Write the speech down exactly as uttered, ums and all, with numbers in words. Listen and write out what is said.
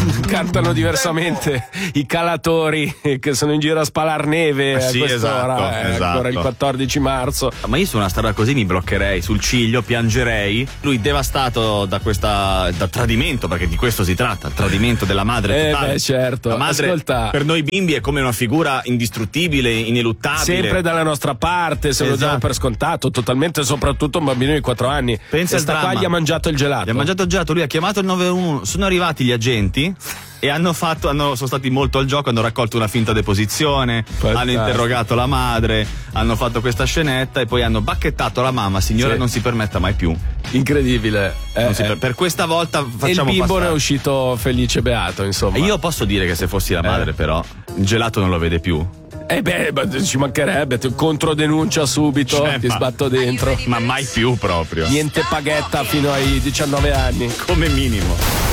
cantano diversamente i calatori che sono in giro a spalar neve eh sì, a quest'ora, esatto, eh, esatto. ancora il quattordici marzo. Ma io su una storia così mi bloccherei sul ciglio, piangerei. Lui devastato da questa da tradimento, perché di questo si tratta, il tradimento della madre Eh totale. beh, certo. La madre Ascolta, per noi bimbi è come una figura indistruttibile, ineluttabile. sempre dalla nostra parte, se lo Esatto. diamo per scontato, totalmente, soprattutto un bambino di quattro anni. Pensa e al sta qua dramma. gli ha mangiato il gelato. Gli ha mangiato il gelato, lui ha chiamato il nove uno uno, sono arrivati gli agenti e hanno fatto, hanno, sono stati molto al gioco, hanno raccolto una finta deposizione, Fantastico. hanno interrogato la madre, hanno fatto questa scenetta e poi hanno bacchettato la mamma, signora, Sì. non si permetta mai più. Incredibile. Eh, Non si eh. per, per questa volta E il facciamo bimbo passare. ne è uscito felice e beato, insomma. E io posso dire che se fossi la madre, Eh. però, il gelato non lo vede più. Eh beh, beh, ci mancherebbe, ti controdenuncia subito, Cioè, ti ma- sbatto dentro. Ma mai più proprio. Niente paghetta fino ai diciannove anni. Come minimo.